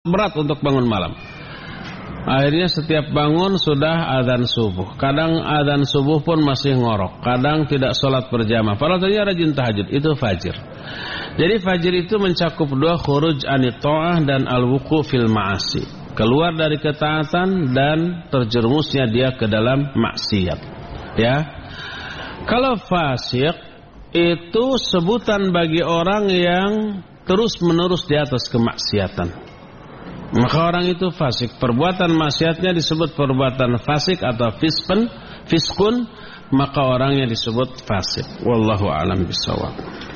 berat untuk bangun malam. Akhirnya setiap bangun sudah azan subuh. Kadang azan subuh pun masih ngorok. Kadang tidak sholat berjamaah. Padahal tadinya rajin tahajud. Itu fajr. Jadi fajr itu mencakup dua, khuruj anit ta'ah dan al-wuqu fil ma'asi. Keluar dari ketaatan dan terjerumusnya dia ke dalam maksiat. Ya. Kalau fasik itu sebutan bagi orang yang terus-menerus di atas kemaksiatan. Maka orang itu fasik. Perbuatan maksiatnya disebut perbuatan fasik atau fiskun, maka orangnya disebut fasik. Wallahu a'lam bishawab.